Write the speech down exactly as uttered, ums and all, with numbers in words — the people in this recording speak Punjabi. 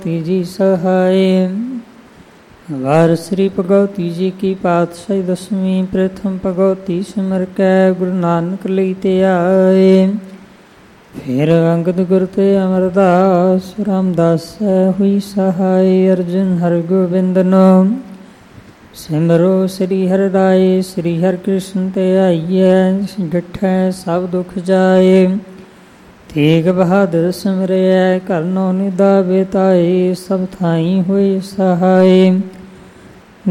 ਤੀਜੀ ਸਹਾਏ। ਵਾਰ ਸ੍ਰੀ ਭਗਵਤੀ ਜੀ ਕੀ ਪਾਤਸ਼ਾਹੀ ਦਸਵੀਂ। ਪ੍ਰਥਮ ਭਗਵਤੀ ਸਿਮਰ ਕੈ ਗੁਰੂ ਨਾਨਕ ਲਈ ਤੇ ਆਏ। ਫਿਰ ਅੰਗਦ ਗੁਰ ਤੇ ਅਮਰਦਾਸ ਰਾਮਦਾਸ ਹੋਈ ਸਹਾਈ। ਅਰਜੁਨ ਹਰਗੋਬਿੰਦ ਨੋ ਸਿਮਰੋ ਸ੍ਰੀ ਹਰਿ ਰਾਏ। ਸ੍ਰੀ ਹਰਿ ਕ੍ਰਿਸ਼ਨ ਤੇ ਆਈਐ ਡਿਠੈ ਸਭ ਦੁਖ ਜਾਏ। ਤੇਗ ਬਹਾਦਰ ਸਿਮਰਿਐ ਘਰ ਨੋ ਨਿਦਾ ਬੇਤਾਏ। ਸਭ ਥਾਈ ਹੋਏ ਸਹਾਏ।